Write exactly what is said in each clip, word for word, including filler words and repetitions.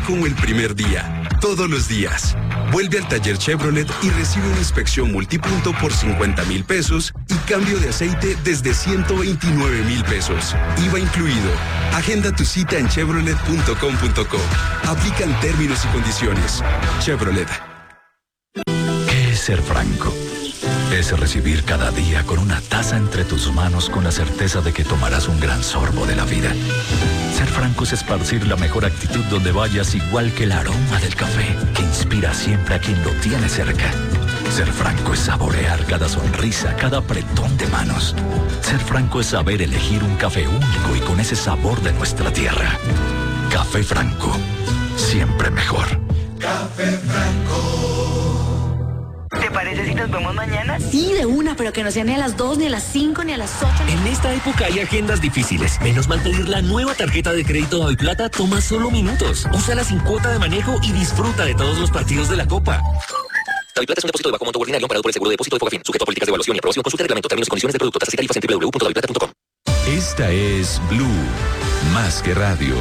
como el primer día, todos los días. Vuelve al taller Chevrolet y recibe una inspección multipunto por cincuenta mil pesos y cambio de aceite desde ciento veintinueve mil pesos. I V A incluido. Agenda tu cita en chevrolet punto com punto co. Aplican términos y condiciones. Chevrolet. ¿Qué es ser franco? Es recibir cada día con una taza entre tus manos con la certeza de que tomarás un gran sorbo de la vida. Ser franco es esparcir la mejor actitud donde vayas, igual que el aroma del café que inspira siempre a quien lo tiene cerca. Ser franco es saborear cada sonrisa, cada apretón de manos. Ser franco es saber elegir un café único y con ese sabor de nuestra tierra. Café Franco, siempre mejor. Café Franco. ¿Te parece si nos vemos mañana? Sí, de una, pero que no sea ni a las dos, ni a las cinco, ni a las ocho. Ni... En esta época hay agendas difíciles. Menos mal pedir la nueva tarjeta de crédito Daviplata toma solo minutos. Úsala sin cuota de manejo y disfruta de todos los partidos de la Copa. Daviplata es un depósito de bajo monto ordinario amparado por el seguro de depósito de Fogafín, sujeto a políticas de evaluación y aprobación. Consulta reglamento, términos y condiciones del producto. Tasas y tarifas en doble u doble u doble u punto daviplata punto com. Esta es Blue, más que radio.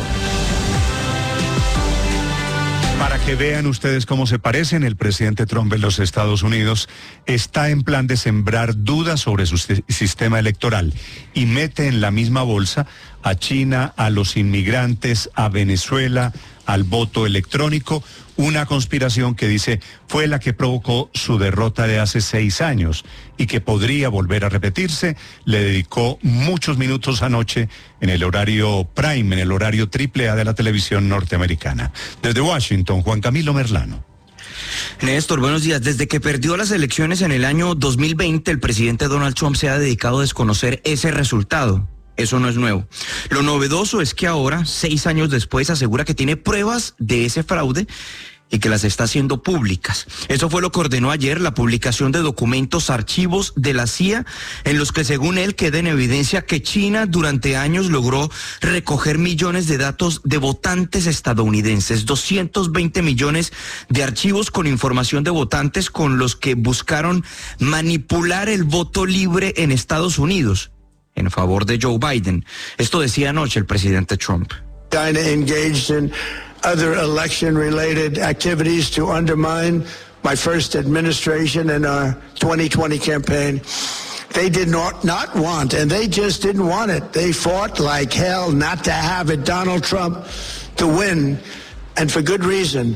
Para que vean ustedes cómo se parecen, el presidente Trump en los Estados Unidos está en plan de sembrar dudas sobre su sistema electoral y mete en la misma bolsa a China, a los inmigrantes, a Venezuela, al voto electrónico, una conspiración que dice fue la que provocó su derrota de hace seis años y que podría volver a repetirse. Le dedicó muchos minutos anoche en el horario prime, en el horario triple A de la televisión norteamericana. Desde Washington, Juan Camilo Merlano. Néstor, buenos días. Desde que perdió las elecciones en el año dos mil veinte, el presidente Donald Trump se ha dedicado a desconocer ese resultado. Eso no es nuevo. Lo novedoso es que ahora, seis años después, asegura que tiene pruebas de ese fraude y que las está haciendo públicas. Eso fue lo que ordenó ayer la publicación de documentos, archivos de la C I A, en los que según él queda en evidencia que China durante años logró recoger millones de datos de votantes estadounidenses, doscientos veinte millones de archivos con información de votantes con los que buscaron manipular el voto libre en Estados Unidos en favor de Joe Biden. Esto decía anoche el presidente Trump. China engaged in other election-related activities to undermine my first administration and our twenty twenty campaign. They did not, not want, and they just didn't want it. They fought like hell not to have it, Donald Trump, to win, and for good reason.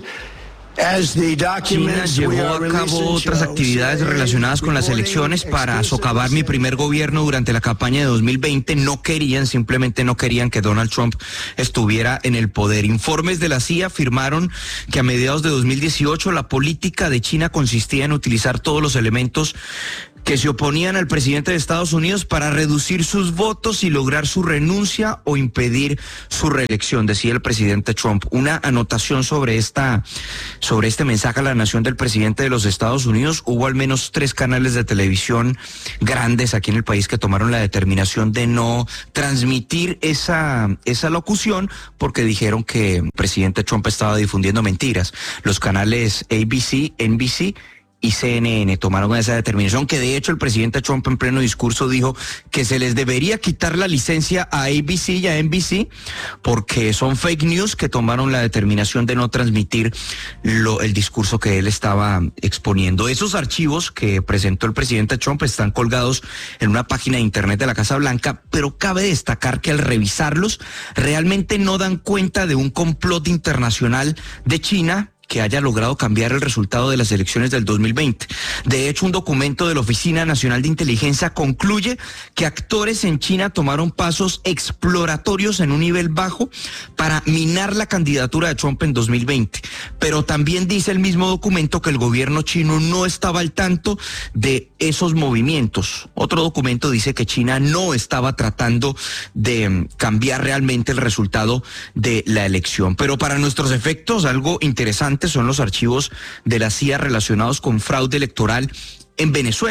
China llevó a cabo otras actividades relacionadas con las elecciones para socavar mi primer gobierno durante la campaña de dos mil veinte. No querían, simplemente no querían que Donald Trump estuviera en el poder. Informes de la C I A afirmaron que a mediados de dos mil dieciocho la política de China consistía en utilizar todos los elementos que se oponían al presidente de Estados Unidos para reducir sus votos y lograr su renuncia o impedir su reelección, decía el presidente Trump. Una anotación sobre esta, sobre este mensaje a la nación del presidente de los Estados Unidos. Hubo al menos tres canales de televisión grandes aquí en el país que tomaron la determinación de no transmitir esa, esa locución porque dijeron que el presidente Trump estaba difundiendo mentiras. Los canales A B C, N B C y C N N tomaron esa determinación, que de hecho el presidente Trump en pleno discurso dijo que se les debería quitar la licencia a A B C y a N B C porque son fake news, que tomaron la determinación de no transmitir lo, el discurso que él estaba exponiendo. Esos archivos que presentó el presidente Trump están colgados en una página de internet de la Casa Blanca, pero cabe destacar que al revisarlos realmente no dan cuenta de un complot internacional de China que haya logrado cambiar el resultado de las elecciones del dos mil veinte. De hecho, un documento de la Oficina Nacional de Inteligencia concluye que actores en China tomaron pasos exploratorios en un nivel bajo para minar la candidatura de Trump en dos mil veinte. Pero también dice el mismo documento que el gobierno chino no estaba al tanto de esos movimientos. Otro documento dice que China no estaba tratando de cambiar realmente el resultado de la elección. Pero para nuestros efectos, algo interesante son los archivos de la C I A relacionados con fraude electoral en Venezuela.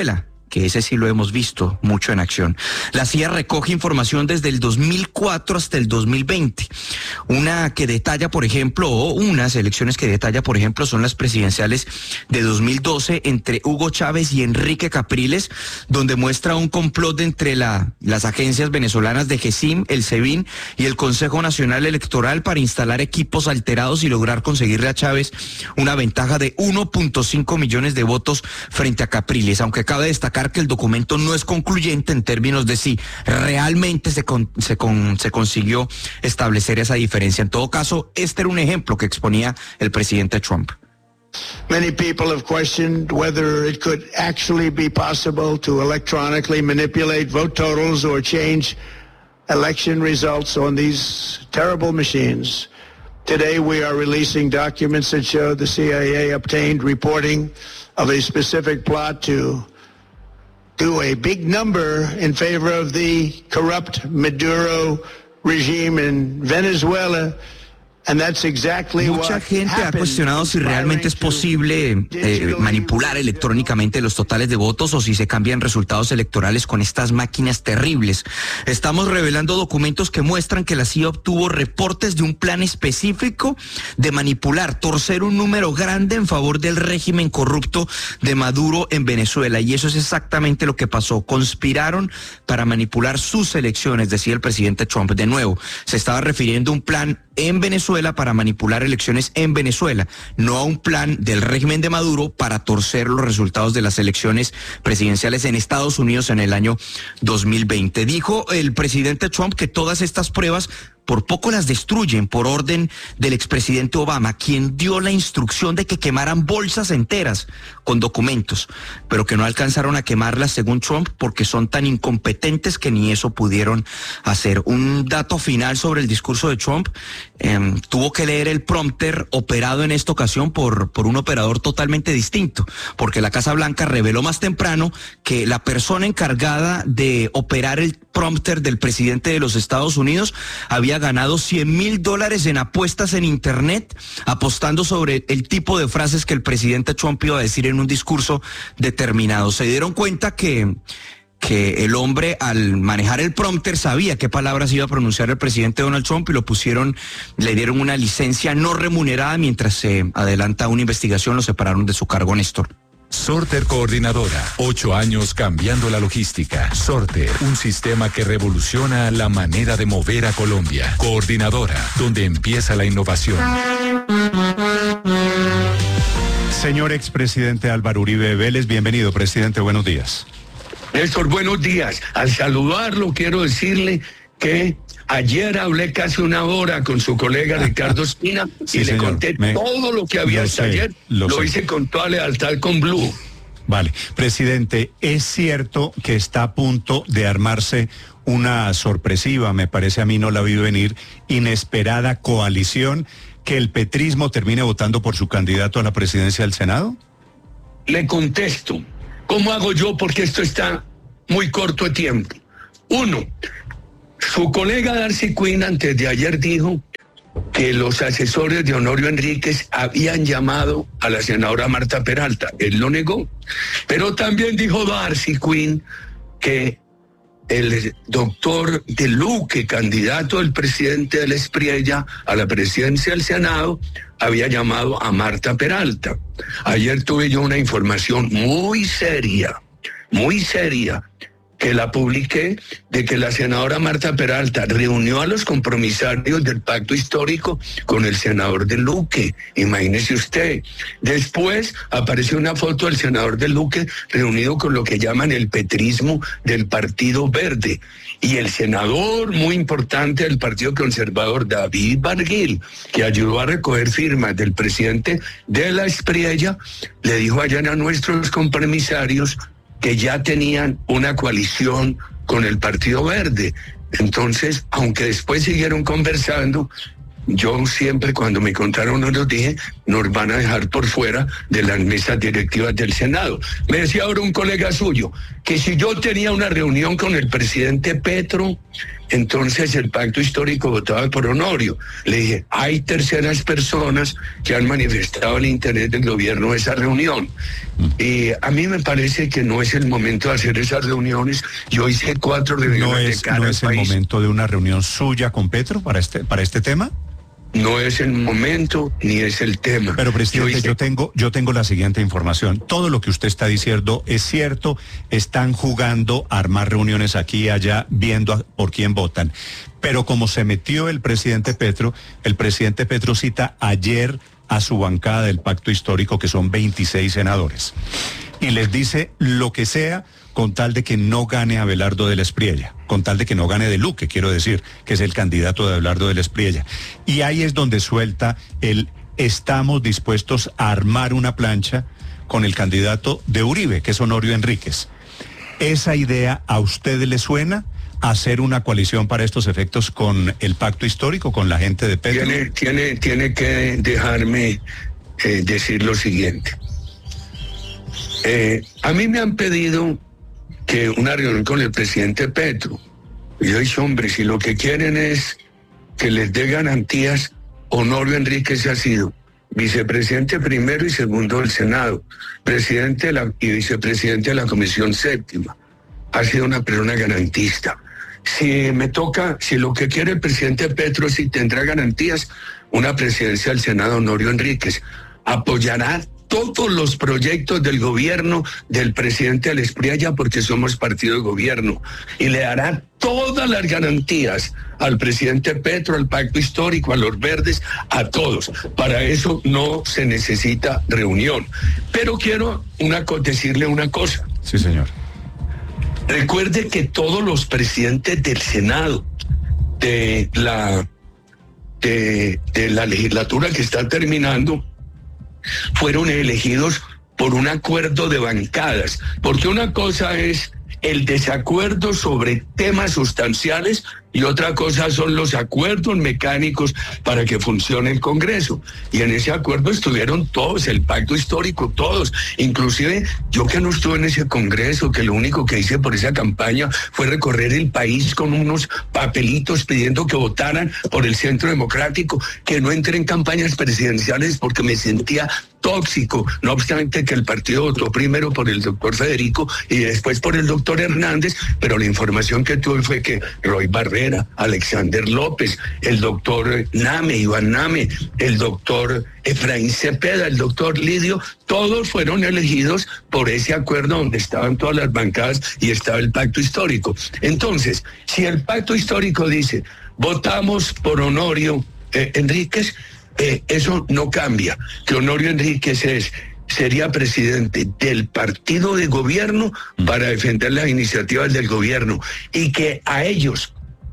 que ese sí lo hemos visto mucho en acción. La C I A recoge información desde el dos mil cuatro hasta el dos mil veinte. Una que detalla, por ejemplo, o unas elecciones que detalla, por ejemplo, son las presidenciales de dos mil doce entre Hugo Chávez y Enrique Capriles, donde muestra un complot entre la, las agencias venezolanas de GESIM, el SEBIN y el Consejo Nacional Electoral para instalar equipos alterados y lograr conseguirle a Chávez una ventaja de uno punto cinco millones de votos frente a Capriles, aunque cabe destacar que el documento no es concluyente en términos de si realmente se, con, se, con, se consiguió establecer esa diferencia. En todo caso, este era un ejemplo que exponía el presidente Trump. Many people have questioned whether it could actually be possible to electronically manipulate vote totals or change election results on these terrible machines. Today we are releasing documents that show the C I A obtained reporting of a specific plot to do a big number in favor of the corrupt Maduro regime in Venezuela. And that's exactly Mucha gente ha cuestionado si realmente es posible eh, manipular electrónicamente los totales de votos o si se cambian resultados electorales con estas máquinas terribles. Estamos revelando documentos que muestran que la C I A obtuvo reportes de un plan específico de manipular, torcer un número grande en favor del régimen corrupto de Maduro en Venezuela. Y eso es exactamente lo que pasó. Conspiraron para manipular sus elecciones, decía el presidente Trump. De nuevo, se estaba refiriendo a un plan en Venezuela para manipular elecciones en Venezuela, no a un plan del régimen de Maduro para torcer los resultados de las elecciones presidenciales en Estados Unidos en el año dos mil veinte. Dijo el presidente Trump que todas estas pruebas por poco las destruyen por orden del expresidente Obama, quien dio la instrucción de que quemaran bolsas enteras con documentos, pero que no alcanzaron a quemarlas según Trump porque son tan incompetentes que ni eso pudieron hacer. Un dato final sobre el discurso de Trump, eh, tuvo que leer el prompter operado en esta ocasión por, por un operador totalmente distinto, porque la Casa Blanca reveló más temprano que la persona encargada de operar el prompter del presidente de los Estados Unidos había ganado cien mil dólares en apuestas en internet, apostando sobre el tipo de frases que el presidente Trump iba a decir en un discurso determinado. Se dieron cuenta que, que el hombre, al manejar el prompter, sabía qué palabras iba a pronunciar el presidente Donald Trump y lo pusieron, le dieron una licencia no remunerada mientras se adelanta una investigación, lo separaron de su cargo, Néstor. Sorter Coordinadora, ocho años cambiando la logística. Sorter, un sistema que revoluciona la manera de mover a Colombia. Coordinadora, donde empieza la innovación. Señor expresidente Álvaro Uribe Vélez, bienvenido, presidente, buenos días. Néstor, buenos días. Al saludarlo quiero decirle que ayer hablé casi una hora con su colega Ricardo Espina sí, y señor, le conté me, todo lo que había hasta sé, ayer. Lo, lo hice con toda lealtad con Blue. Vale. Presidente, ¿es cierto que está a punto de armarse una sorpresiva, me parece a mí no la vi venir, inesperada coalición, que el petrismo termine votando por su candidato a la presidencia del Senado? Le contesto. ¿Cómo hago yo? Porque esto está muy corto de tiempo. Uno, su colega Darcy Quinn antes de ayer dijo que los asesores de Honorio Enríquez habían llamado a la senadora Marta Peralta. Él lo negó. Pero también dijo Darcy Quinn que el doctor De Luque, candidato del presidente del Espriella a la presidencia del Senado, había llamado a Marta Peralta. Ayer tuve yo una información muy seria, muy seria, que la publiqué, de que la senadora Marta Peralta reunió a los compromisarios del pacto histórico con el senador De Luque. Imagínese usted. Después apareció una foto del senador De Luque reunido con lo que llaman el petrismo del Partido Verde. Y el senador muy importante del Partido Conservador, David Barguil, que ayudó a recoger firmas del presidente de la Espriella, le dijo allá a nuestros compromisarios que ya tenían una coalición con el Partido Verde. Entonces, aunque después siguieron conversando, yo siempre cuando me contaron no los dije, nos van a dejar por fuera de las mesas directivas del Senado. Me decía ahora un colega suyo, que si yo tenía una reunión con el presidente Petro, entonces el pacto histórico votaba por Honorio. Le dije, hay terceras personas que han manifestado el interés del gobierno de esa reunión. Y a mí me parece que no es el momento de hacer esas reuniones. Yo hice cuatro reuniones ¿No es, de cara ¿no al es el país. momento de una reunión suya con Petro para este, para este tema? No es el momento ni es el tema. Pero, presidente, yo, hice... yo tengo yo tengo la siguiente información. Todo lo que usted está diciendo es cierto. Están jugando a armar reuniones aquí y allá, viendo a, por quién votan. Pero como se metió el presidente Petro, el presidente Petro cita ayer a su bancada del pacto histórico, que son veintiséis senadores, y les dice lo que sea con tal de que no gane Abelardo del Espriella, con tal de que no gane de Luque, quiero decir, que es el candidato de Abelardo del Espriella. Y ahí es donde suelta el estamos dispuestos a armar una plancha con el candidato de Uribe, que es Honorio Enríquez. ¿Esa idea a usted le suena? ¿Hacer una coalición para estos efectos con el pacto histórico, con la gente de Petro? Tiene, tiene, tiene que dejarme eh, decir lo siguiente. Eh, a mí me han pedido que una reunión con el presidente Petro. Y yo dije, hombre, si lo que quieren es que les dé garantías, Honorio Enríquez ha sido vicepresidente primero y segundo del Senado, presidente de la, y vicepresidente de la Comisión Séptima. Ha sido una persona garantista. Si me toca, si lo que quiere el presidente Petro es si tendrá garantías, una presidencia del Senado, Honorio Enríquez apoyará todos los proyectos del gobierno del presidente del Espriella, porque somos partido de gobierno, y le dará todas las garantías al presidente Petro, al pacto histórico, a los verdes, a todos. Para eso no se necesita reunión. Pero quiero una, decirle una cosa. Sí, señor. Recuerde que todos los presidentes del Senado, de la, de, de la legislatura que está terminando, fueron elegidos por un acuerdo de bancadas, porque una cosa es el desacuerdo sobre temas sustanciales y otra cosa son los acuerdos mecánicos para que funcione el Congreso. Y en ese acuerdo estuvieron todos, el pacto histórico, todos. Inclusive yo, que no estuve en ese Congreso, que lo único que hice por esa campaña fue recorrer el país con unos papelitos pidiendo que votaran por el Centro Democrático, que no entré en campañas presidenciales porque me sentía tóxico, no obstante que el partido votó primero por el doctor Federico y después por el doctor Hernández, pero la información que tuve fue que Roy Barrera, Alexander López, el doctor Name, Iván Name, el doctor Efraín Cepeda, el doctor Lidio, todos fueron elegidos por ese acuerdo donde estaban todas las bancadas y estaba el pacto histórico. Entonces, si el pacto histórico dice, votamos por Honorio eh, Enríquez, Eh, eso no cambia, que Honorio Enríquez es, sería presidente del partido de gobierno para defender las iniciativas del gobierno y que a ellos,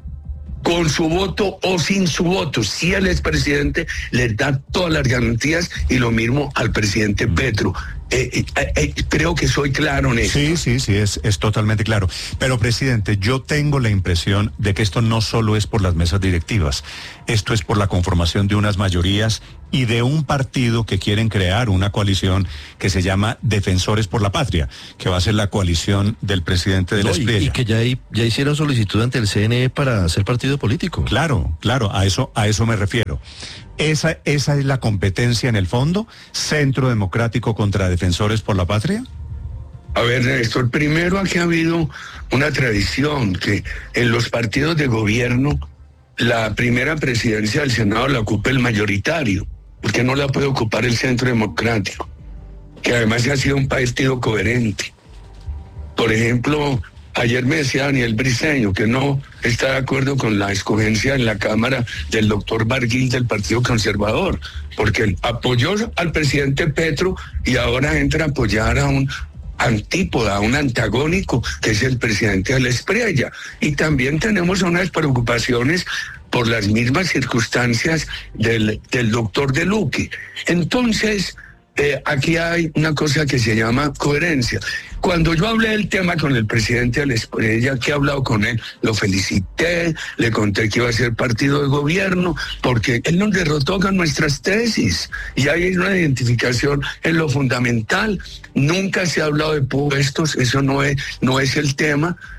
con su voto o sin su voto, si él es presidente, les da todas las garantías, y lo mismo al presidente Petro. Eh, eh, eh, creo que soy claro en eso. Sí, sí, sí, es, es totalmente claro. Pero, presidente, yo tengo la impresión de que esto no solo es por las mesas directivas, esto es por la conformación de unas mayorías y de un partido que quieren crear una coalición que se llama Defensores por la Patria, que va a ser la coalición del presidente de la no, y, y que ya, ya hicieron solicitud ante el C N E para ser partido político. Claro, claro, a eso, a eso me refiero. ¿Esa, esa es la competencia en el fondo? ¿Centro Democrático contra Defensores por la Patria? A ver, Néstor, primero aquí ha habido una tradición que en los partidos de gobierno la primera presidencia del Senado la ocupa el mayoritario, porque no la puede ocupar el Centro Democrático, que además ha sido un partido coherente. Por ejemplo, ayer me decía Daniel Briceño que no está de acuerdo con la escogencia en la Cámara del doctor Barguil del Partido Conservador, porque apoyó al presidente Petro y ahora entra a apoyar a un antípoda, a un antagónico, que es el presidente del Espriella. Y también tenemos unas preocupaciones por las mismas circunstancias del, del doctor de Luque. Entonces, Eh, aquí hay una cosa que se llama coherencia. Cuando yo hablé del tema con el presidente del Espriella, que he hablado con él, lo felicité, le conté que iba a ser partido de gobierno, porque él nos derrotó con nuestras tesis, y hay una identificación en lo fundamental. Nunca se ha hablado de puestos, eso no es, no es el tema.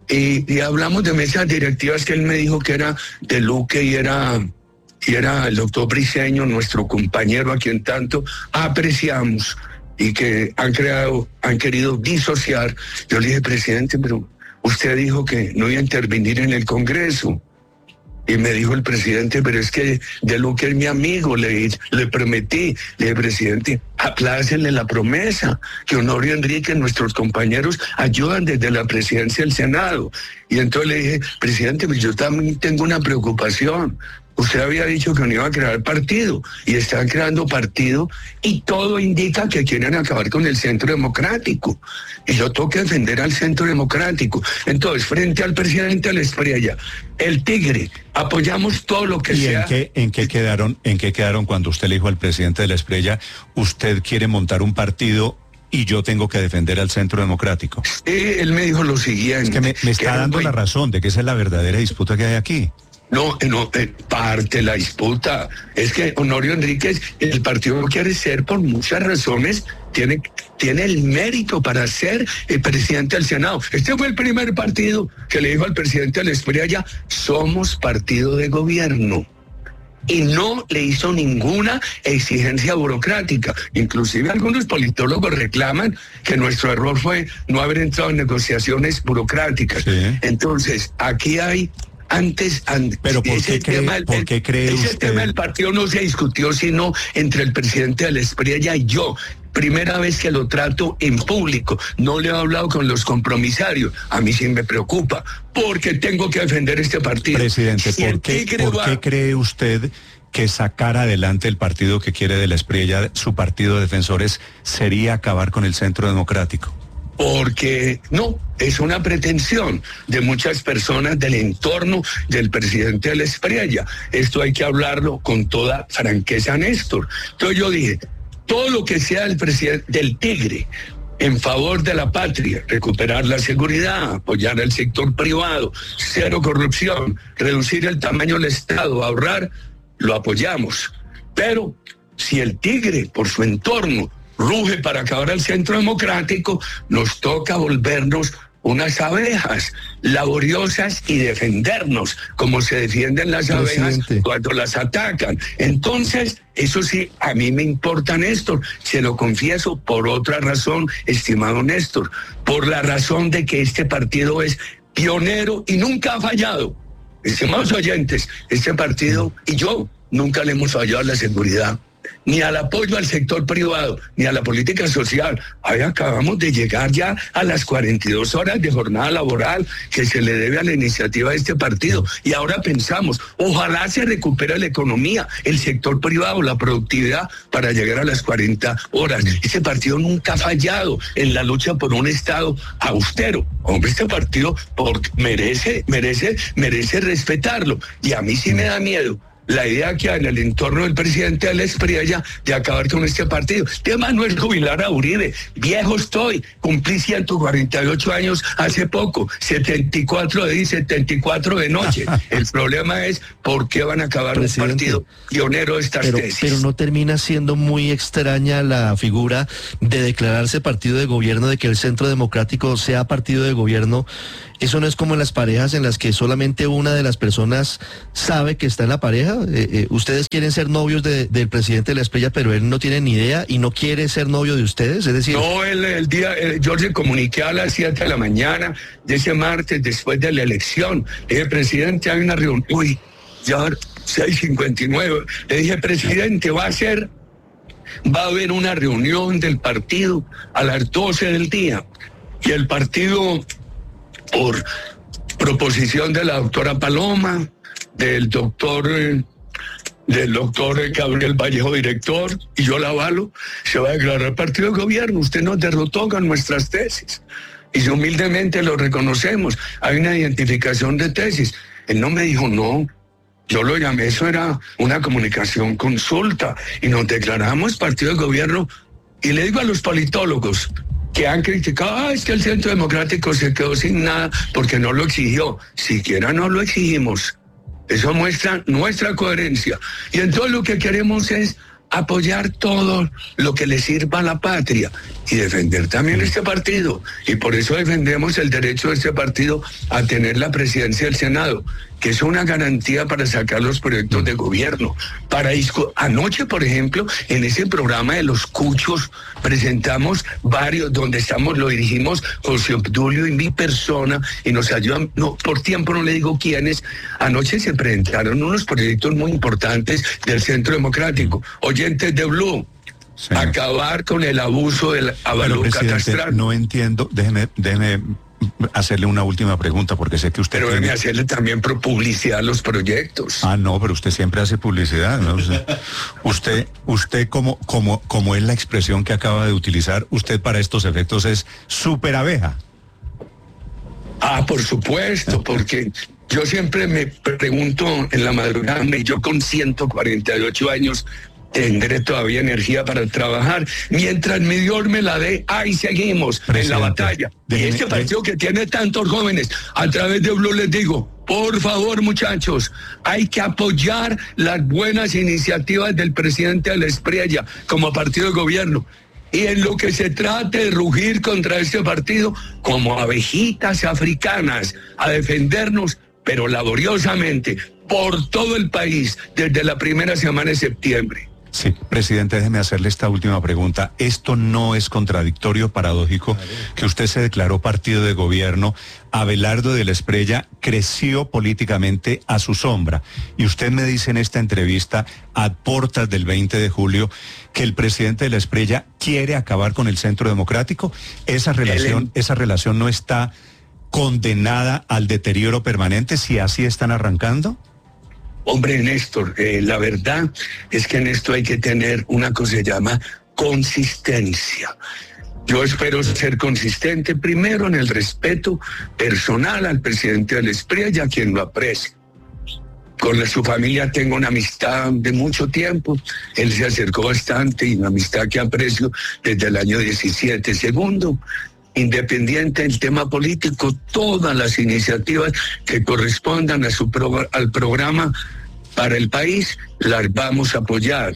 y, y hablamos de mesas directivas que él me dijo que era de Luque y era, y era el doctor Briceño, nuestro compañero a quien tanto apreciamos y que han creado, han querido disociar. Yo le dije, presidente, pero usted dijo que no iba a intervenir en el Congreso. Y me dijo el presidente, pero es que de Luque es mi amigo, le, le prometí, le dije, presidente, aplácenle la promesa, que Honorio Enrique, nuestros compañeros, ayudan desde la presidencia del Senado. Y entonces le dije, presidente, pues yo también tengo una preocupación. Usted había dicho que no iba a crear partido y están creando partido y todo indica que quieren acabar con el Centro Democrático. Y yo tengo que defender al Centro Democrático. Entonces, frente al presidente Espriella, el Tigre, apoyamos todo lo que ¿Y sea. en qué, en qué quedaron, en qué quedaron cuando usted le dijo al presidente de la Espriella, usted quiere montar un partido y yo tengo que defender al Centro Democrático? Sí, él me dijo lo siguiente. Es que me, me está que dando no, la razón de que esa es la verdadera disputa que hay aquí. No, no, eh, parte la disputa. Es que Honorio Enríquez, el partido quiere ser por muchas razones, tiene, tiene el mérito para ser el presidente del Senado. Este fue el primer partido que le dijo al presidente del Espriella, somos partido de gobierno. Y no le hizo ninguna exigencia burocrática. Inclusive algunos politólogos reclaman que nuestro error fue no haber entrado en negociaciones burocráticas. Sí. Entonces, aquí hay... Antes, antes, pero ¿por qué cree, tema, ¿por qué cree ese usted? tema del partido no se discutió sino entre el presidente de la Espriella y yo. Primera vez que lo trato en público. No le he hablado con los compromisarios. A mí sí me preocupa porque tengo que defender este partido. Presidente, si ¿por, qué, ¿por va... qué cree usted que sacar adelante el partido que quiere de la Espriella, su partido de defensores, sería acabar con el Centro Democrático? Porque no, es una pretensión de muchas personas del entorno del presidente de la Espriella. Esto hay que hablarlo con toda franqueza, Néstor. Entonces yo dije, todo lo que sea del presidente del Tigre en favor de la patria, recuperar la seguridad, apoyar al sector privado, cero corrupción, reducir el tamaño del Estado, ahorrar, lo apoyamos. Pero si el Tigre, por su entorno, ruge para acabar al Centro Democrático, nos toca volvernos unas abejas laboriosas y defendernos como se defienden las abejas Presidente. Cuando las atacan. Entonces, eso sí, a mí me importa, Néstor, se lo confieso por otra razón, estimado Néstor, por la razón de que este partido es pionero y nunca ha fallado. Estimados oyentes, este partido y yo nunca le hemos fallado a la seguridad, ni al apoyo al sector privado, ni a la política social. Ahí acabamos de llegar ya a las cuarenta y dos horas de jornada laboral que se le debe a la iniciativa de este partido. Y ahora pensamos, ojalá se recupere la economía, el sector privado, la productividad para llegar a las cuarenta horas. Este partido nunca ha fallado en la lucha por un Estado austero. Hombre, este partido por, merece, merece, merece respetarlo. Y a mí sí me da miedo la idea que hay en el entorno del presidente de la Espriella de acabar con este partido. El tema no es jubilar a Uribe. Viejo estoy, cumplí ciento cuarenta y ocho años hace poco, setenta y cuatro de día, setenta y cuatro de noche. El problema es por qué van a acabar Presidente, un partido pionero de estas pero, tesis. Pero no termina siendo muy extraña la figura de declararse partido de gobierno, de que el Centro Democrático sea partido de gobierno. Eso no es como en las parejas en las que solamente una de las personas sabe que está en la pareja. Eh, eh, ustedes quieren ser novios de, del presidente de la Espriella, pero él no tiene ni idea y no quiere ser novio de ustedes. Es decir, no, el, el día, el, yo le comuniqué a las siete de la mañana de ese martes después de la elección. Le dije, presidente, hay una reunión. Uy, ya seis cincuenta y nueve. Le dije, presidente, va a ser, va a haber una reunión del partido a las doce del día. Y el partido, por proposición de la doctora Paloma, del doctor eh, del doctor Gabriel Vallejo, director, y yo la avalo, se va a declarar partido de gobierno. Usted nos derrotó con nuestras tesis y humildemente lo reconocemos. Hay una identificación de tesis. Él no me dijo no, yo lo llamé, eso era una comunicación consulta y nos declaramos partido de gobierno. Y le digo a los politólogos que han criticado, ah, es que el Centro Democrático se quedó sin nada porque no lo exigió. Siquiera no lo exigimos. Eso muestra nuestra coherencia. Y entonces lo que queremos es apoyar todo lo que le sirva a la patria y defender también este partido. Y por eso defendemos el derecho de este partido a tener la presidencia del Senado, que es una garantía para sacar los proyectos de gobierno. Para discu- Anoche, por ejemplo, en ese programa de los cuchos, presentamos varios, donde estamos, lo dirigimos José Obdulio y mi persona, y nos ayudan, no, por tiempo no le digo quiénes. Anoche se presentaron unos proyectos muy importantes del Centro Democrático. Oyentes de Blue, sí. Acabar con el abuso del avalúo catastral. No entiendo, déjeme, déjeme hacerle una última pregunta, porque sé que usted... Pero tiene... déjeme hacerle también pro publicidad a los proyectos. Ah, no, pero usted siempre hace publicidad, ¿no? Usted, usted, usted como, como, como es la expresión que acaba de utilizar, usted para estos efectos es súper abeja. Ah, por supuesto, porque yo siempre me pregunto en la madrugada, yo con ciento cuarenta y ocho años, tendré todavía energía para trabajar. Mientras mi Dios me la dé, ahí seguimos en la batalla. Y este partido que tiene tantos jóvenes, a través de Blue les digo, por favor, muchachos, hay que apoyar las buenas iniciativas del presidente de la Espriella como partido de gobierno. Y en lo que se trate de rugir contra este partido, como abejitas africanas, a defendernos, pero laboriosamente, por todo el país, desde la primera semana de septiembre. Sí, presidente, déjeme hacerle esta última pregunta. ¿Esto no es contradictorio, paradójico, vale, que usted se declaró partido de gobierno, Abelardo de la Espriella creció políticamente a su sombra, y usted me dice en esta entrevista, a puertas del veinte de julio, que el presidente de la Espriella quiere acabar con el Centro Democrático? ¿Esa relación, esa relación no está condenada al deterioro permanente si así están arrancando? Hombre, Néstor, eh, la verdad es que en esto hay que tener una cosa que se llama consistencia. Yo espero ser consistente primero en el respeto personal al presidente de la Espriella, a quien lo aprecio. Con la, su familia tengo una amistad de mucho tiempo. Él se acercó bastante y una amistad que aprecio desde el año diecisiete. Segundo, independiente del tema político, todas las iniciativas que correspondan a su pro, al programa para el país, las vamos a apoyar.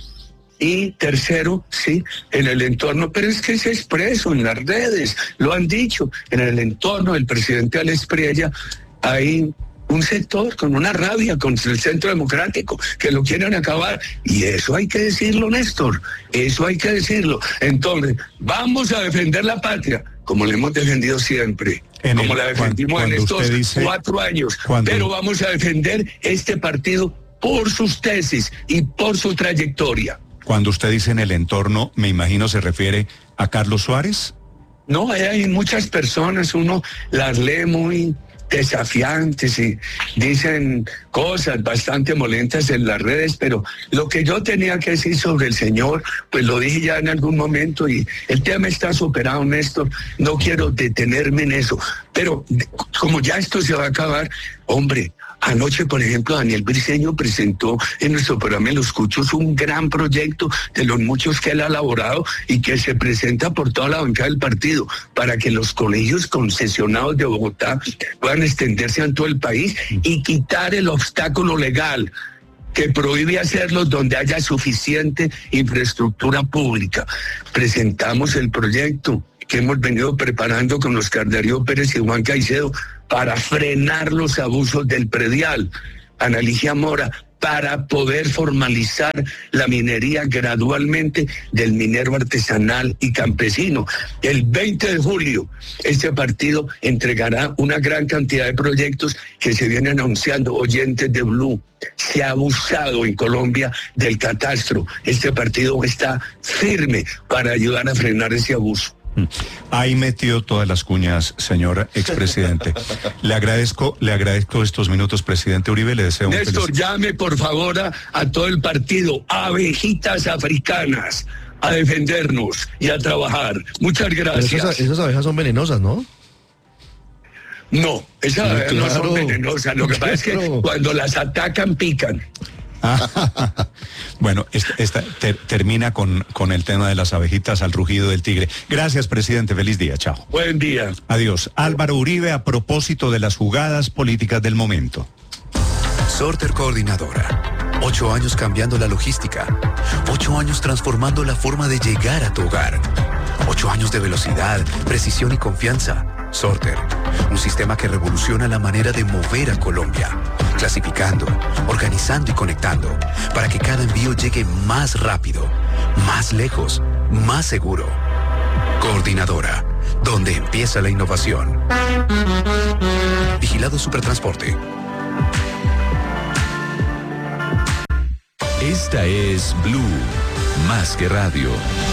Y tercero, sí, en el entorno, pero es que es expreso en las redes, lo han dicho, en el entorno del presidente de la Espriella hay un sector con una rabia contra el Centro Democrático, que lo quieren acabar, y eso hay que decirlo, Néstor, eso hay que decirlo. Entonces, vamos a defender la patria, como la hemos defendido siempre, en como el, la defendimos cuando, cuando en estos dice, cuatro años, cuando... pero vamos a defender este partido por sus tesis y por su trayectoria. Cuando usted dice en el entorno, me imagino se refiere a Carlos Suárez. No, hay muchas personas, uno las lee muy desafiantes y dicen cosas bastante molentas en las redes, pero lo que yo tenía que decir sobre el señor, pues lo dije ya en algún momento y el tema está superado, Néstor, no quiero detenerme en eso, pero como ya esto se va a acabar, hombre, anoche, por ejemplo, Daniel Briceño presentó en nuestro programa en Los Cuchos un gran proyecto de los muchos que él ha elaborado y que se presenta por toda la bancada del partido para que los colegios concesionados de Bogotá puedan extenderse a todo el país y quitar el obstáculo legal que prohíbe hacerlo donde haya suficiente infraestructura pública. Presentamos el proyecto que hemos venido preparando con Oscar Darío Pérez y Juan Caicedo para frenar los abusos del predial, Ana Ligia Mora, para poder formalizar la minería gradualmente del minero artesanal y campesino. El veinte de julio, este partido entregará una gran cantidad de proyectos que se vienen anunciando. Oyentes de Blue, se ha abusado en Colombia del catastro. Este partido está firme para ayudar a frenar ese abuso. Ahí metió todas las cuñas, señor expresidente. Le agradezco, le agradezco estos minutos, presidente Uribe, le deseo un Néstor, feliz... llame por favor a, a todo el partido, abejitas africanas, a defendernos y a trabajar. Muchas gracias. Esas, esas abejas son venenosas, ¿no? No, esas sí, abejas claro, no son venenosas, lo que claro. pasa es que cuando las atacan pican. Bueno, esta, esta ter, termina con, con el tema de las abejitas al rugido del tigre. Gracias, presidente. Feliz día. Chao. Buen día. Adiós. Álvaro Uribe, a propósito de las jugadas políticas del momento. Sorter Coordinadora. Ocho años cambiando la logística. Ocho años transformando la forma de llegar a tu hogar. Ocho años de velocidad, precisión y confianza. Sorter, un sistema que revoluciona la manera de mover a Colombia. Clasificando, organizando y conectando para que cada envío llegue más rápido, más lejos, más seguro. Coordinadora, donde empieza la innovación. Vigilado Supertransporte. Esta es Blue, más que radio.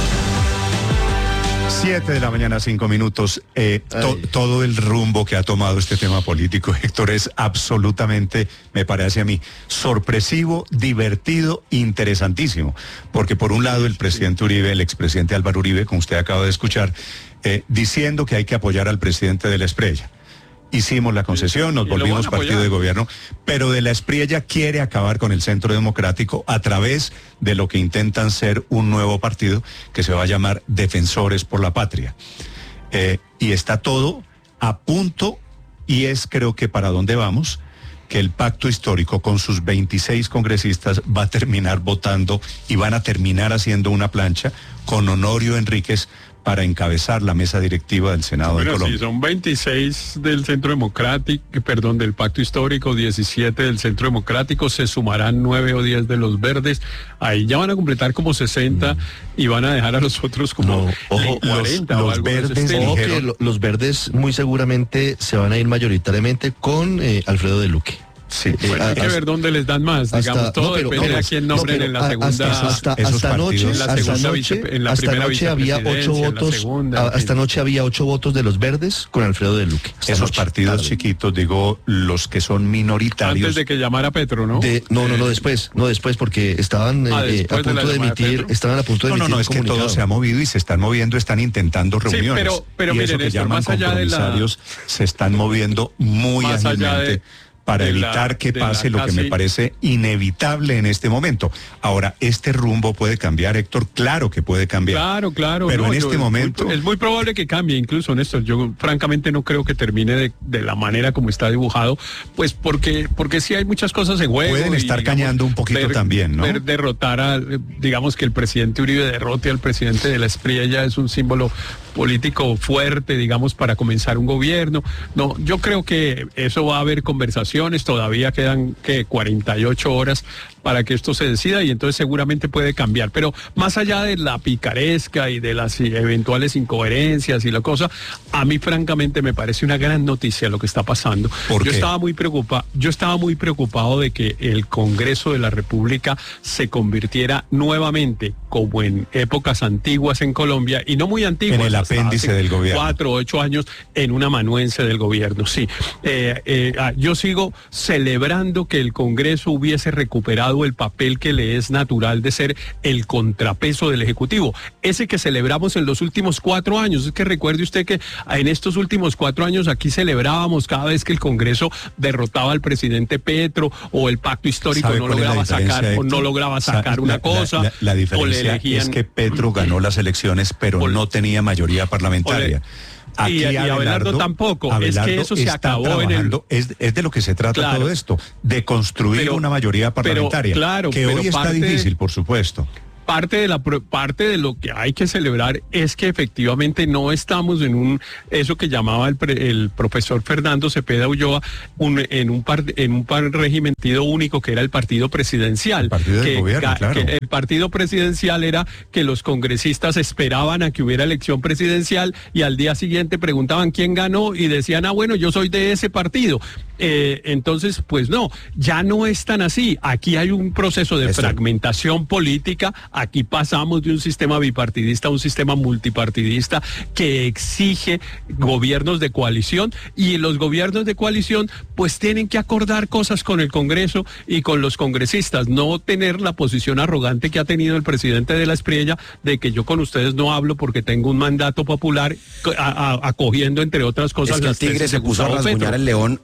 Siete de la mañana, cinco minutos. Eh, to, todo el rumbo que ha tomado este tema político, Héctor, es absolutamente, me parece a mí, sorpresivo, divertido, interesantísimo. Porque por un lado el presidente Uribe, el expresidente Álvaro Uribe, como usted acaba de escuchar, eh, diciendo que hay que apoyar al presidente de la Espriella. Hicimos la concesión, nos volvimos partido de gobierno, pero de la Espriella quiere acabar con el Centro Democrático a través de lo que intentan ser un nuevo partido que se va a llamar Defensores por la Patria. Eh, y está todo a punto, y es creo que para dónde vamos, que el pacto histórico con sus veintiséis congresistas va a terminar votando y van a terminar haciendo una plancha con Honorio Enríquez para encabezar la mesa directiva del Senado bueno, de Colombia. Sí, son veintiséis del Centro Democrático, perdón, del Pacto Histórico, diecisiete del Centro Democrático, se sumarán nueve o diez de los verdes, ahí ya van a completar como sesenta mm. y van a dejar a los otros como no, ojo, cuarenta los, o los algo verdes, ojo que lo, los verdes muy seguramente se van a ir mayoritariamente con eh, Alfredo de Luque. Sí, bueno, hay que ver dónde les dan más, hasta, digamos, todo no, pero, depende no, de a quién nombren no, en la segunda, hasta, hasta, hasta anoche, en la segunda hasta vice, noche, en la hasta primera noche había ocho votos, segunda, hasta anoche había ocho votos de los verdes con Alfredo de Luque. Esos noche, partidos tarde. chiquitos, digo, los que son minoritarios. Antes de que llamara Petro, ¿no? De, no, no, no, después, no después, porque estaban ah, eh, a punto de, de emitir, estaban a punto de no, emitir no, no, es que todo se ha movido y se están moviendo, están intentando reuniones. Sí, pero, pero y miren, eso que esto, llaman más allá de la... se están moviendo muy ágilmente para evitar la, que pase lo que me parece inevitable en este momento. Ahora, ¿este rumbo puede cambiar, Héctor? Claro que puede cambiar. Claro, claro. Pero no, en este yo, momento... Es muy, es muy probable que cambie, incluso, Néstor. Yo francamente no creo que termine de, de la manera como está dibujado, pues porque porque sí hay muchas cosas en juego. Pueden estar y, digamos, cañando un poquito ver, también, ¿no? Ver derrotar a, digamos que el presidente Uribe derrote al presidente de la Espriella es un símbolo político fuerte, digamos, para comenzar un gobierno. No, yo creo que eso va a haber conversaciones, todavía quedan que cuarenta y ocho horas para que esto se decida y entonces seguramente puede cambiar. Pero más allá de la picaresca y de las eventuales incoherencias y la cosa, a mí francamente me parece una gran noticia lo que está pasando. ¿Por yo qué? estaba muy preocupado, yo estaba muy preocupado de que el Congreso de la República se convirtiera nuevamente, como en épocas antiguas en Colombia, y no muy antiguas, en el apéndice del gobierno. Cuatro o ocho años en un amanuense del gobierno, sí. Eh, eh, yo sigo celebrando que el Congreso hubiese recuperado el papel que le es natural de ser el contrapeso del Ejecutivo, ese que celebramos en los últimos cuatro años. Es que recuerde usted que en estos últimos cuatro años aquí celebrábamos cada vez que el Congreso derrotaba al presidente Petro o el pacto histórico no lograba sacar o no lograba sacar una la, cosa. La, la, la diferencia o le elegían... es que Petro ganó las elecciones, pero o, no tenía mayoría parlamentaria. Aquí y, y Abelardo, Abelardo tampoco, Abelardo es que eso se acabó en el... Es, es de lo que se trata claro, todo esto, de construir pero, una mayoría parlamentaria, pero, claro, que pero hoy está parte, difícil, por supuesto. Parte de la parte de lo que hay que celebrar es que efectivamente no estamos en un eso que llamaba el, pre, el profesor Fernando Cepeda Ulloa un, en un par, en un par regimentado único que era el partido presidencial. El partido que, del gobierno, que, claro. Que el partido presidencial era que los congresistas esperaban a que hubiera elección presidencial y al día siguiente preguntaban quién ganó y decían, ah, bueno, yo soy de ese partido. Eh, entonces, pues no, ya no es tan así. Aquí hay un proceso de Eso. fragmentación política. Aquí pasamos de un sistema bipartidista a un sistema multipartidista que exige gobiernos de coalición, y los gobiernos de coalición pues tienen que acordar cosas con el Congreso y con los congresistas, no tener la posición arrogante que ha tenido el presidente de la Espriella de que yo con ustedes no hablo porque tengo un mandato popular, a, a, acogiendo entre otras cosas. Es que el tigre se puso a rasguñar el león hasta que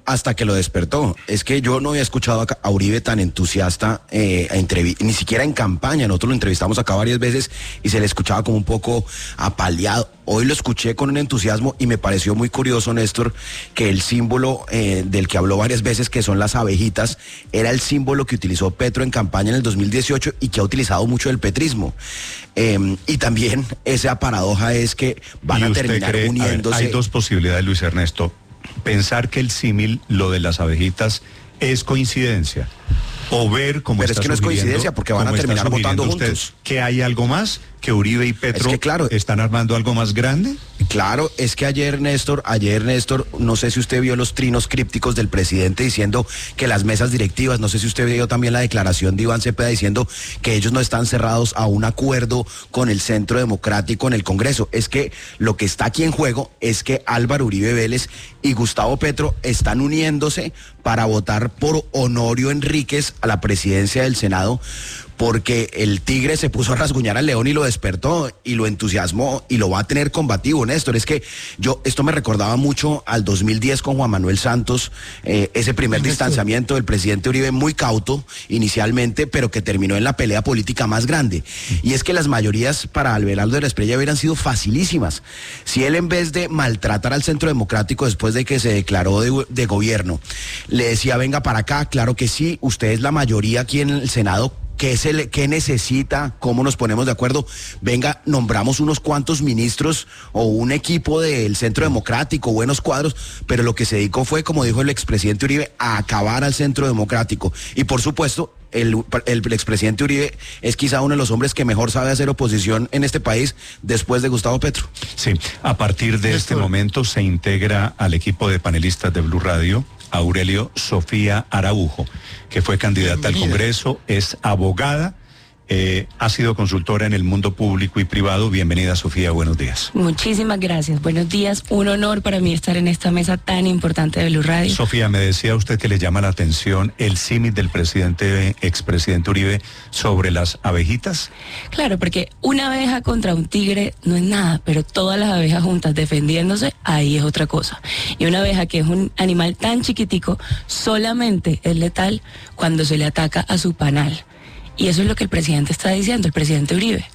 que lo despertó. Es que yo no había escuchado a, a Uribe tan entusiasta, eh, a entrevi- ni siquiera en campaña. Nosotros lo entrevistamos acá varias veces y se le escuchaba como un poco apaleado. Hoy lo escuché con un entusiasmo y me pareció muy curioso, Néstor, que el símbolo eh, del que habló varias veces, que son las abejitas, era el símbolo que utilizó Petro en campaña en el dos mil dieciocho y que ha utilizado mucho el petrismo. Eh, y también esa paradoja es que van ¿Y a usted terminar cree, uniéndose. A ver, hay dos posibilidades, Luis Ernesto. Pensar que el símil, lo de las abejitas, es coincidencia. O ver cómo Pero está es que no es coincidencia, porque van a terminar votando juntos. ¿Que hay algo más? ¿Que Uribe y Petro es que, claro, están armando algo más grande? Claro, es que ayer, Néstor, ayer, Néstor, no sé si usted vio los trinos crípticos del presidente diciendo que las mesas directivas, no sé si usted vio también la declaración de Iván Cepeda diciendo que ellos no están cerrados a un acuerdo con el Centro Democrático en el Congreso. Es que lo que está aquí en juego es que Álvaro Uribe Vélez y Gustavo Petro están uniéndose para votar por Honorio Enríquez a la presidencia del Senado, porque el tigre se puso a rasguñar al león y lo despertó y lo entusiasmó y lo va a tener combativo, Néstor. Es que yo, esto me recordaba mucho al dos mil diez con Juan Manuel Santos, eh, ese primer distanciamiento del presidente Uribe, muy cauto inicialmente, pero que terminó en la pelea política más grande. Y es que las mayorías para Abelardo de la Espriella hubieran sido facilísimas. Si él, en vez de maltratar al Centro Democrático después de que se declaró de, de gobierno, le decía, venga para acá, claro que sí, usted es la mayoría aquí en el Senado, ¿qué, se le, ¿qué necesita? ¿Cómo nos ponemos de acuerdo? Venga, nombramos unos cuantos ministros o un equipo del Centro Democrático, buenos cuadros, pero lo que se dedicó fue, como dijo el expresidente Uribe, a acabar al Centro Democrático. Y por supuesto, el, el, el expresidente Uribe es quizá uno de los hombres que mejor sabe hacer oposición en este país después de Gustavo Petro. Sí, a partir de este momento se integra al equipo de panelistas de Blue Radio Aurelio Sofía Araujo, que fue candidata al Congreso, es abogada, eh, ha sido consultora en el mundo público y privado. Bienvenida, Sofía, buenos días. Muchísimas gracias, buenos días. Un honor para mí estar en esta mesa tan importante de Blue Radio. Sofía, me decía usted que le llama la atención el símil del presidente, expresidente Uribe sobre las abejitas. Claro, porque una abeja contra un tigre no es nada, pero todas las abejas juntas defendiéndose, ahí es otra cosa. Y una abeja, que es un animal tan chiquitico, solamente es letal cuando se le ataca a su panal. Y eso es lo que el presidente está diciendo, el presidente Uribe.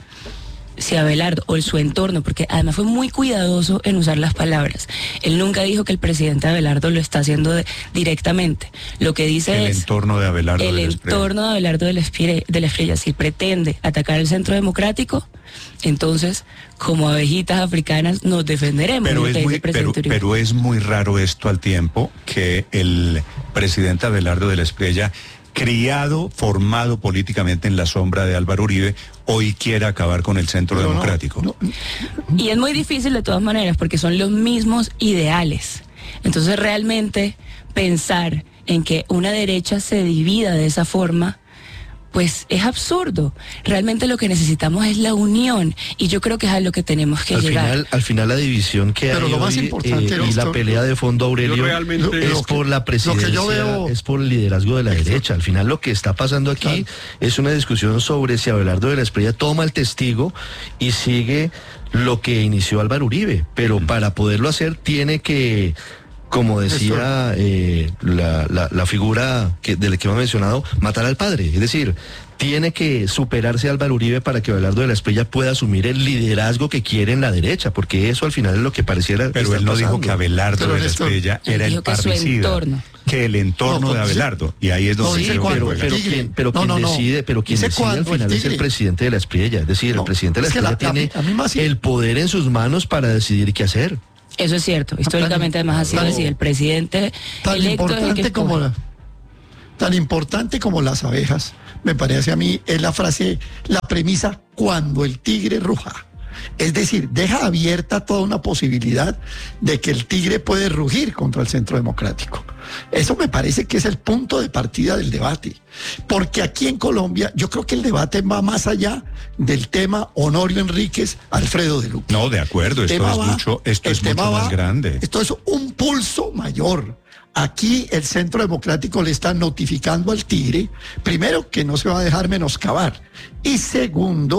Si Abelardo o su entorno, porque además fue muy cuidadoso en usar las palabras. Él nunca dijo que el presidente Abelardo lo está haciendo de, directamente. Lo que dice el es... El entorno de Abelardo El de la entorno de Abelardo de la Espriella, de la Espriella, si pretende atacar el Centro Democrático, entonces, como abejitas africanas, nos defenderemos. Pero es, muy, pero, pero es muy raro esto al tiempo que el presidente Abelardo de la Espriella, criado, formado políticamente en la sombra de Álvaro Uribe, hoy quiere acabar con el Centro no, Democrático. No, no. Y es muy difícil de todas maneras, porque son los mismos ideales. Entonces, realmente pensar en que una derecha se divida de esa forma, pues es absurdo. Realmente lo que necesitamos es la unión, y yo creo que es a lo que tenemos que al llegar. Final, al final la división que Pero hay lo más hoy, importante, eh, y la pelea de fondo, Aurelio, es lo, por la presidencia, lo que yo veo, es por el liderazgo de la derecha. Al final lo que está pasando aquí claro. es una discusión sobre si Abelardo de la Espriella toma el testigo y sigue lo que inició Álvaro Uribe, pero para poderlo hacer tiene que, como decía eh, la, la, la figura que, de la que hemos mencionado, matar al padre. Es decir, tiene que superarse Álvaro Uribe para que Abelardo de la Espriella pueda asumir el liderazgo que quiere en la derecha, porque eso al final es lo que pareciera. Pero él no pasando. dijo que Abelardo pero de la Espriella era el parricida, que el entorno no, de Abelardo, y ahí es donde no, se pero, pero, pero quien, pero quien no, no, decide, pero quien decide al final es el presidente de la Espriella. Es decir, no, el presidente de la Espriella tiene la, la sí. el poder en sus manos para decidir qué hacer. Eso es cierto, históricamente además ha sido así, el presidente tan electo importante es el que como la, tan importante como las abejas, me parece a mí, es la frase, la premisa, cuando el tigre ruja. Es decir, deja abierta toda una posibilidad de que el tigre puede rugir contra el Centro Democrático. Eso me parece que es el punto de partida del debate, porque aquí en Colombia yo creo que el debate va más allá del tema Honorio Enríquez, Alfredo de Luque. No, de acuerdo, esto es va, mucho, esto es mucho va, más grande. Esto es un pulso mayor. Aquí el Centro Democrático le está notificando al tigre, primero, que no se va a dejar menoscabar, y segundo,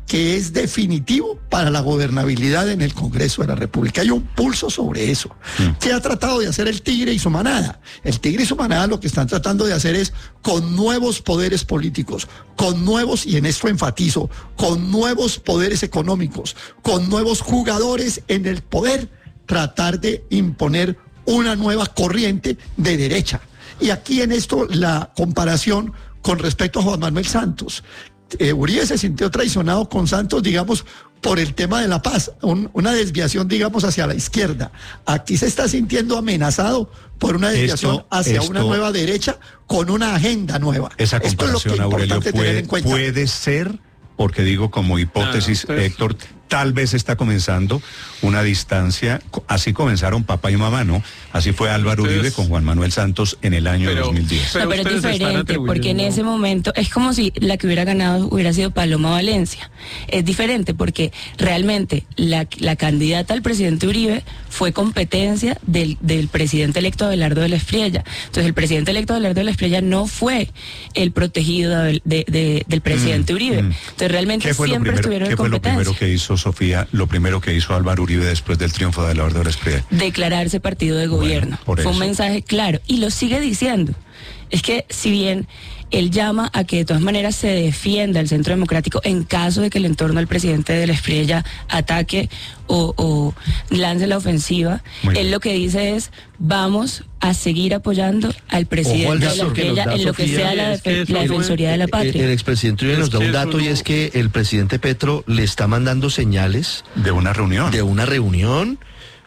que es definitivo para la gobernabilidad en el Congreso de la República. Hay un pulso sobre eso. Sí. ¿Qué ha tratado de hacer el Tigre y su manada? El Tigre y su manada lo que están tratando de hacer es, con nuevos poderes políticos, con nuevos, y en esto enfatizo, con nuevos poderes económicos, con nuevos jugadores en el poder, tratar de imponer una nueva corriente de derecha. Y aquí en esto la comparación con respecto a Juan Manuel Santos. Eh, Uribe se sintió traicionado con Santos, digamos, por el tema de la paz, un, una desviación, digamos, hacia la izquierda. Aquí se está sintiendo amenazado por una desviación esto, hacia esto, una nueva derecha con una agenda nueva. Esa comparación, esto es lo que es Aurelio, importante puede, tener en cuenta. Puede ser, porque digo como hipótesis, no, no, Héctor, tal vez está comenzando una distancia, así comenzaron papá y mamá, ¿no? Así fue Álvaro Uribe con Juan Manuel Santos en el año pero, dos mil diez. Pero, no, pero es diferente, porque en ese momento es como si la que hubiera ganado hubiera sido Paloma Valencia. Es diferente porque realmente la, la candidata al presidente Uribe fue competencia del, del presidente electo Abelardo de la Espriella. Entonces el presidente electo Abelardo de la Espriella no fue el protegido de, de, de, del presidente mm, Mm. Uribe. Entonces realmente siempre primero, estuvieron en competencia. ¿Qué fue lo primero que hizo Sofía, lo primero que hizo Álvaro Uribe después del triunfo de Abelardo de la Espriella? Declararse partido de gobierno. Bueno, fue un mensaje claro y lo sigue diciendo. Es que si bien él llama a que de todas maneras se defienda el Centro Democrático en caso de que el entorno del presidente de la Espriella ataque o, o lance la ofensiva, Muy él bien. Lo que dice es vamos a seguir apoyando al presidente de la Espriella en lo que sea la, def la defensoría de la patria. El, el expresidente Uribe nos da un dato y es que el presidente Petro le está mandando señales de una reunión. De una reunión.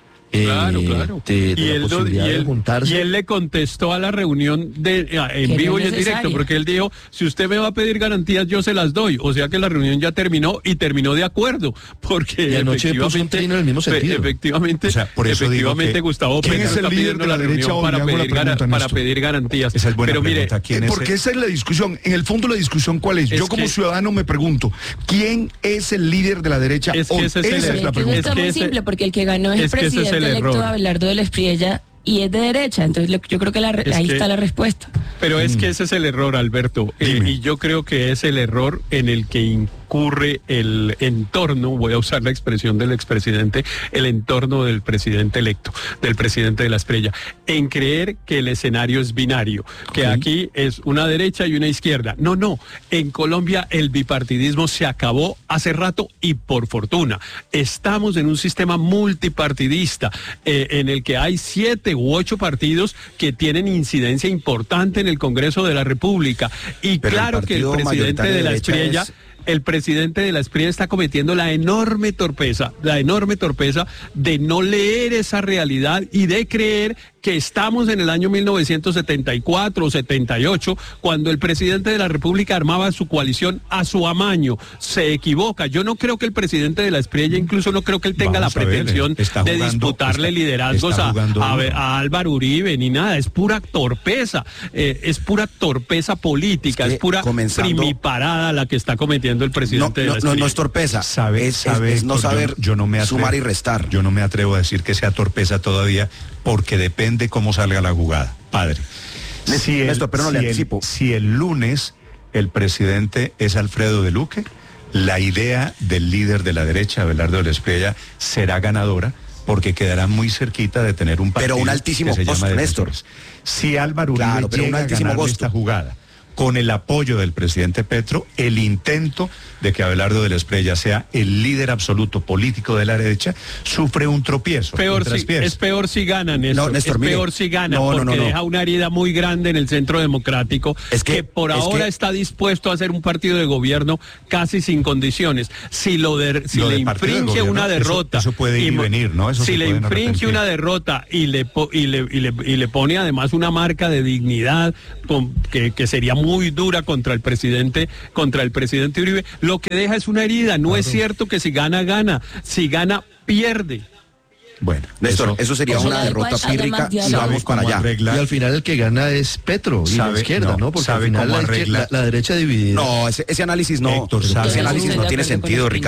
Claro, claro. De, de y, la él, posibilidad y, él, de juntarse. y él le contestó a la reunión de, en vivo no y en directo, porque él dijo, si usted me va a pedir garantías, yo se las doy. O sea que la reunión ya terminó y terminó de acuerdo, porque y anoche puso un trino en el mismo sentido. Efectivamente, o sea, por eso efectivamente que, Gustavo Petro es el está pidiendo la, la reunión para pedir, pregunta, para pedir garantías. Esa es buena Pero pregunta. mire, ¿quién es porque el... esa es la discusión. En el fondo la discusión, ¿cuál es? es yo como que... ciudadano me pregunto, ¿quién es el líder de la derecha es que hoy? Ese es esa el es la pregunta. pregunta. Es muy ese... simple, porque el que ganó es, es el presidente es el electo Abelardo de la Espriella y es de derecha, entonces lo, yo creo que la, ahí que, está la respuesta. Pero es que ese es el error, Alberto, eh, y yo creo que es el error en el que incurre el entorno, voy a usar la expresión del expresidente, el entorno del presidente electo, del presidente de la Espriella, en creer que el escenario es binario, que okay. aquí es una derecha y una izquierda. No, no, en Colombia el bipartidismo se acabó hace rato y por fortuna. Estamos en un sistema multipartidista eh, en el que hay siete u ocho partidos que tienen incidencia importante en el Congreso de la República. Y Pero claro el que el presidente de la Espriella... Es... el presidente de la Espriella está cometiendo la enorme torpeza, la enorme torpeza de no leer esa realidad y de creer que estamos en el año mil novecientos setenta y cuatro o setenta y ocho, cuando el presidente de la República armaba su coalición a su amaño. Se equivoca. Yo no creo que el presidente de la Espriella, incluso no creo que él tenga Vamos la pretensión ver, de jugando, disputarle está, liderazgos está a, a, a Álvaro Uribe, ni nada. Es pura torpeza, eh, es pura torpeza política, es, que es pura comenzando... primiparada la que está cometiendo el presidente no, de la Espriella. No, no es torpeza, sabe, es, sabe, es, es no saber yo, yo no me atrevo, sumar y restar. Yo no me atrevo a decir que sea torpeza todavía, porque depende cómo salga la jugada, padre. Si el, Néstor, pero no si le anticipo. El, si el lunes el presidente es Alfredo de Luque, la idea del líder de la derecha, Abelardo de la Espriella, será ganadora, porque quedará muy cerquita de tener un partido pero un altísimo que se post, llama Néstor. Si Álvaro Uribe claro, pero llega un altísimo a ganar costo. esta jugada, con el apoyo del presidente Petro, el intento de que Abelardo de la Espriella sea el líder absoluto político de la derecha sufre un tropiezo. Peor si, es peor si ganan, Néstor. No, Néstor, es mire, peor si gana, no, porque no, no, no. deja una herida muy grande en el Centro Democrático, es que, que por es ahora que, está dispuesto a hacer un partido de gobierno casi sin condiciones. Si lo de, si lo le de infringe gobierno, una derrota, eso, eso puede ir y, y venir, ¿no? Eso si le infringe arrepentir. una derrota y le, y le y le y le pone además una marca de dignidad con, que, que sería muy dura contra el presidente, contra el presidente Uribe, lo que deja es una herida. No claro. es cierto que si gana, gana. Si gana, pierde. Bueno, Néstor, eso, eso sería una derrota pírrica y vamos para allá. Arreglar. Y al final el que gana es Petro y sabe, la izquierda, ¿no? ¿no? Porque al final la, izquierda, la, la derecha dividida. No, ese, ese análisis no, Héctor, ese análisis no tiene sentido, Ricardo.